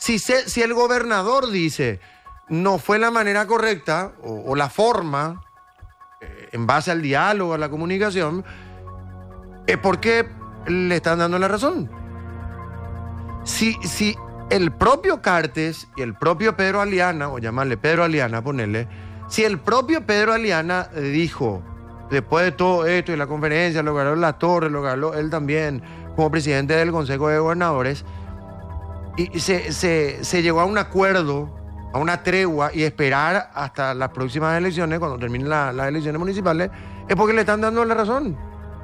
Si el gobernador dice no fue la manera correcta o la forma, en base al diálogo, a la comunicación, es porque le están dando la razón. Si el propio Cartes y el propio Pedro Aliana, o llamarle Pedro Aliana, ponerle, si el propio Pedro Aliana dijo, después de todo esto y la conferencia, lo ganó Latorre, lo ganó él también, como presidente del Consejo de Gobernadores, y se llegó a un acuerdo, a una tregua, y esperar hasta las próximas elecciones, cuando terminen las elecciones municipales, es porque le están dando la razón.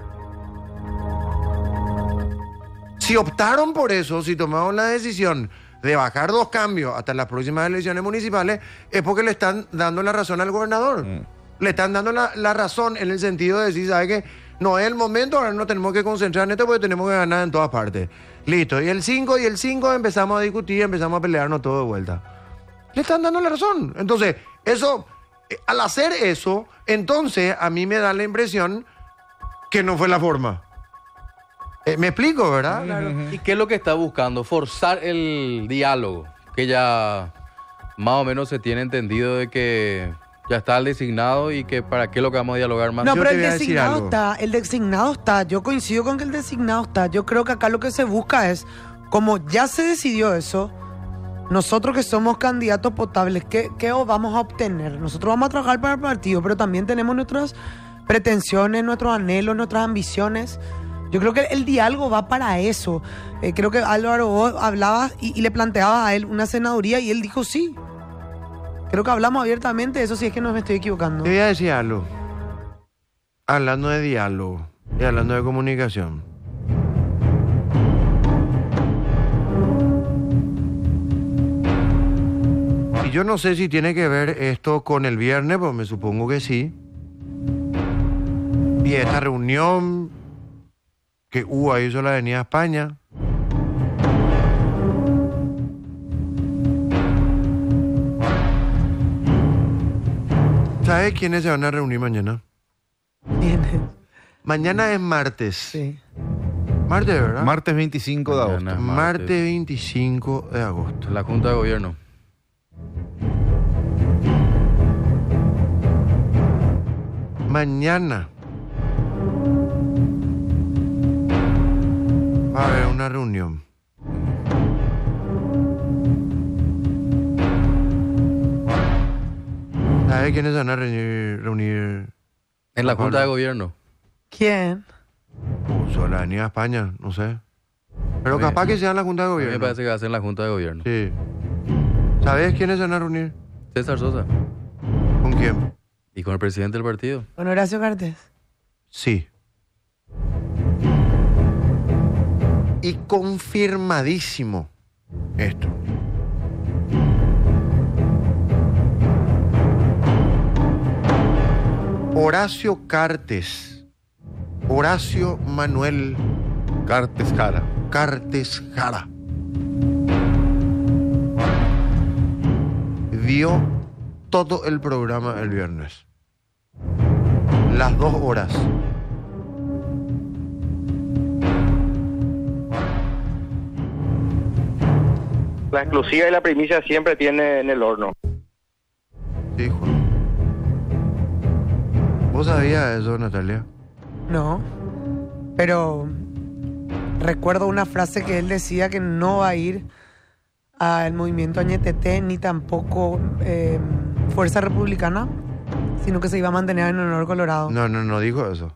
Si optaron por eso, si tomaron la decisión de bajar 2 cambios hasta las próximas elecciones municipales, es porque le están dando la razón al gobernador. Le están dando la razón en el sentido de decir, ¿sabe qué? No es el momento, ahora no tenemos que concentrar en esto porque tenemos que ganar en todas partes. Listo, y el 5 empezamos a discutir, empezamos a pelearnos todo de vuelta. Le están dando la razón. Entonces, eso, al hacer eso, entonces a mí me da la impresión que no fue la forma. Me explico, ¿verdad? Claro. ¿Y qué es lo que está buscando? Forzar el diálogo, que ya más o menos se tiene entendido de que ya está el designado y que para qué es lo que vamos a dialogar más. No, Yo pero te el voy a decir designado algo. está, el designado está. Yo coincido con que el designado está. Yo creo que acá lo que se busca es, como ya se decidió eso, nosotros que somos candidatos potables, ¿qué vamos a obtener? Nosotros vamos a trabajar para el partido, pero también tenemos nuestras pretensiones, nuestros anhelos, nuestras ambiciones. Yo creo que el diálogo va para eso. Creo que Álvaro, vos hablabas y le planteabas a él una senaduría y él dijo sí. Creo que hablamos abiertamente de eso, si es que no me estoy equivocando. Te voy a decir algo. Hablando de diálogo y hablando de comunicación. Y yo no sé si tiene que ver esto con el viernes, pues me supongo que sí. Y esta reunión que hubo ahí sobre la Avenida España. ¿Sabes quiénes se van a reunir mañana? Bien. Mañana es martes. Sí. Martes, ¿verdad? Martes 25 de agosto. Mañana. Martes 25 de agosto. La Junta de Gobierno. Mañana va a haber una reunión. ¿Sabes quiénes se van a reunir? En la Juan Junta de Pablo? Gobierno. ¿Quién? Sobre la Avenida España, no sé. Pero Bien. capaz que sea en la Junta de A mí me Gobierno. parece que va a ser en la Junta de Gobierno. Sí. ¿Sabes quiénes se van a reunir? César Sosa. ¿Con quién? Y con el presidente del partido. Con Horacio Cartes. Sí. Y confirmadísimo esto. Horacio Cartes, Horacio Manuel Cartes Jara. Cartes Jara, vio todo el programa el viernes. Las 2 horas. La exclusiva y la primicia siempre tiene en el horno. Sí, Juan. ¿Vos sabías eso, Natalia? No. Pero recuerdo una frase que él decía que no va a ir al movimiento Añetete ni tampoco Fuerza Republicana, sino que se iba a mantener en Honor Colorado. No dijo eso.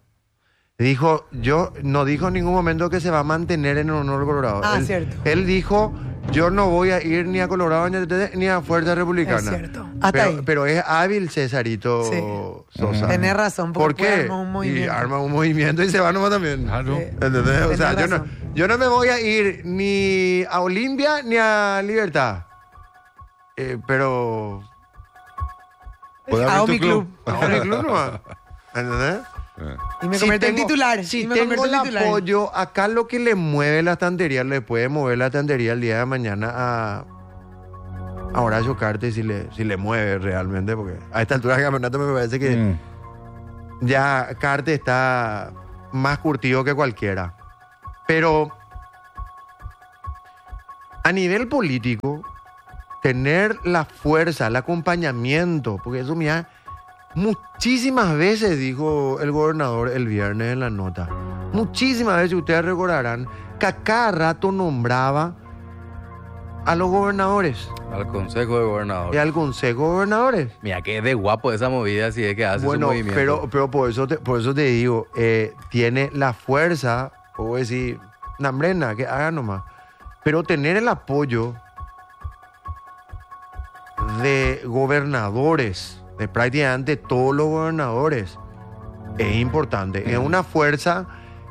No dijo en ningún momento que se va a mantener en Honor Colorado. Ah, él, cierto. Él dijo, yo no voy a ir ni a Colorado ni a Fuerza Republicana. Es cierto. Hasta ahí. Pero es hábil Cesarito Sí. Sosa. Tenés razón, ¿Por porque qué? arma un movimiento. Y arma un movimiento y se va nomás también. Claro. Sí. ¿Entendés? O sea, Tenés razón. yo no me voy a ir ni a Olimpia ni a Libertad. Pero... Puede Hago abrir mi tu club. a mi club nomás. ¿Entendés? Y me convertí en titular. Si Y me tengo convertí el en titular. apoyo, acá lo que le mueve la estantería, le puede mover la estantería el día de mañana a Horacio Cartes si le mueve realmente, porque a esta altura del campeonato me parece que ya Cartes está más curtido que cualquiera. Pero A nivel político, tener la fuerza, el acompañamiento, porque eso, mira, muchísimas veces dijo el gobernador el viernes en la nota, muchísimas veces ustedes recordarán que a cada rato nombraba a los gobernadores Al Consejo de y Gobernadores. al Consejo de Gobernadores. Mira que de guapo esa movida si es que hace su Bueno, movimiento. pero por eso te digo, tiene la fuerza, puedo decir, Nambrena, que haga nomás, pero tener el apoyo de gobernadores, de prácticamente todos los gobernadores, es importante. Es una fuerza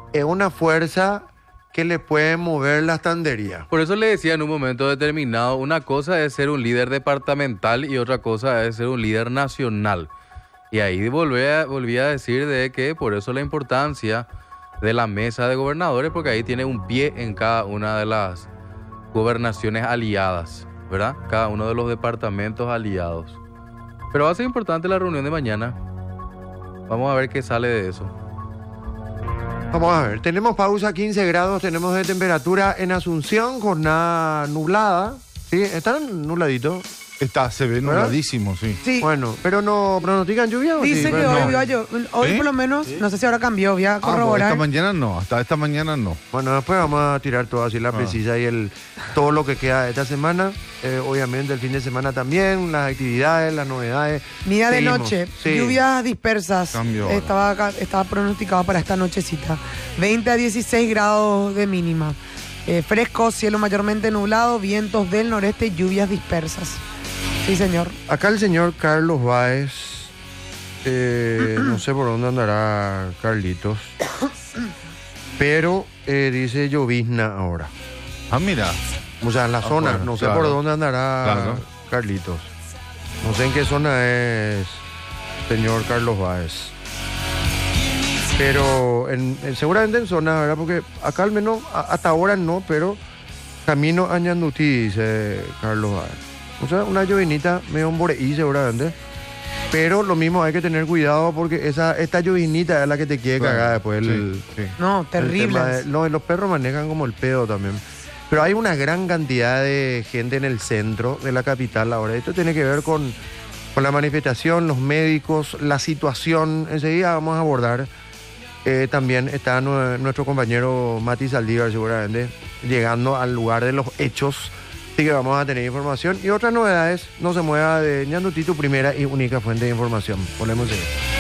que le puede mover la estantería. Por eso le decía en un momento determinado, una cosa es ser un líder departamental y otra cosa es ser un líder nacional. Y ahí volví a decir de que por eso la importancia de la mesa de gobernadores, porque ahí tiene un pie en cada una de las gobernaciones aliadas, ¿verdad? Cada uno de los departamentos aliados. Pero va a ser importante la reunión de mañana. Vamos a ver qué sale de eso. Vamos a ver, tenemos pausa, 15 grados tenemos de temperatura en Asunción, jornada nublada. ¿Sí? ¿Están nubladitos? Se ve ¿verdad? nubladísimo, sí. Sí, Bueno, pero no pronostican lluvia. ¿o dice sí? que Bueno, hoy iba yo. Hoy ¿Sí? por lo menos, no sé si ahora cambió, voy a Pues corroborar. esta mañana no, hasta esta mañana no. Bueno, después vamos a tirar todo así la precisa y todo lo que queda de esta semana. Obviamente el fin de semana también, las actividades, las novedades. Mira, de Seguimos. noche, Sí. lluvias dispersas. Cambio ahora. Estaba pronosticado para esta nochecita. 20 a 16 grados de mínima. Fresco, cielo mayormente nublado, vientos del noreste, lluvias dispersas. Sí, señor. Acá el señor Carlos Báez, no sé por dónde andará Carlitos, pero dice llovizna ahora. Ah, mira. O sea, en la zona, bueno, no sé claro. por dónde andará Claro. Carlitos. No sé en qué zona es señor Carlos Báez. Pero seguramente en zona, ¿verdad? Porque acá al menos hasta ahora no, pero camino a Ñandutí, dice Carlos Báez. O sea, una llovinita medio emboreí seguramente. Pero lo mismo hay que tener cuidado porque esta llovinita es la que te quiere Claro. cagar después. Sí, sí. No, El tema terribles. no, los perros manejan como el pedo también. Pero hay una gran cantidad de gente en el centro de la capital ahora. Esto tiene que ver con la manifestación, los médicos, la situación. Enseguida vamos a abordar. También está nuestro compañero Mati Saldívar seguramente llegando al lugar de los hechos. Así que vamos a tener información. Y otras novedades, no se mueva de Ñandutí, tu primera y única fuente de información. Ponemos en